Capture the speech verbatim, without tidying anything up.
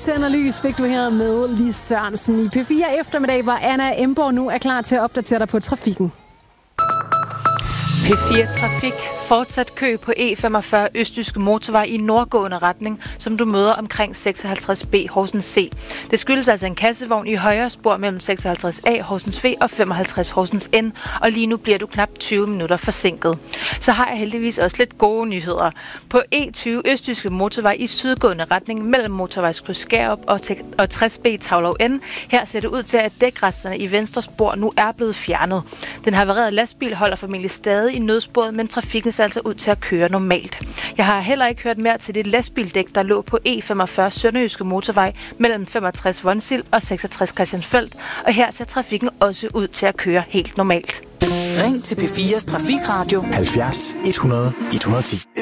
Tænder lys fik du her med Lis Sørensen i P fire eftermiddag, hvor Anna Emborg nu er klar til at opdatere dig på trafikken. P fire Trafik. Fortsat kø på E femogfyrre Østjyske Motorvej i nordgående retning, som du møder omkring seksoghalvtreds B Horsens C. Det skyldes altså en kassevogn i højre spor mellem seksoghalvtreds A Horsens V og femoghalvtreds Horsens N, og lige nu bliver du knap tyve minutter forsinket. Så har jeg heldigvis også lidt gode nyheder. På E tyve Østjyske Motorvej i sydgående retning mellem motorvejskryds Skærup og tres B Taulov N, her ser det ud til, at dækresterne i venstre spor nu er blevet fjernet. Den havarerede lastbil holder formentlig stadig i nødsporet, men trafikken ser altså ud til at køre normalt. Jeg har heller ikke hørt mere til det lastbildæk, der lå på E femogfyrre Sønderjyske Motorvej mellem femogtres Vonsild og seksogtres Christiansfeld, og her ser trafikken også ud til at køre helt normalt. Ring til P fires Trafikradio halvfjerds et hundrede et hundrede og ti.